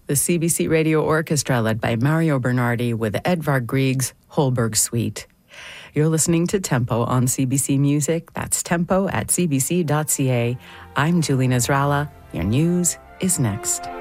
The CBC Radio Orchestra led by Mario Bernardi with Edvard Grieg's Holberg Suite. You're listening to Tempo on CBC Music. That's tempo at cbc.ca. I'm Julie Nasrallah. Your news is next.